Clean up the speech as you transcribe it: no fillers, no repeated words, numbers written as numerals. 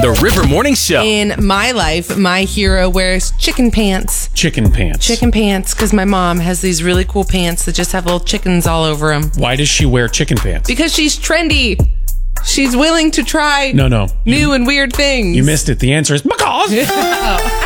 The River Morning Show. In my life, my hero wears chicken pants. Chicken pants. Chicken pants, because my mom has these really cool pants that just have little chickens all over them. Why does she wear chicken pants? Because she's trendy. She's willing to try No. new and weird things. You missed it. The answer is because.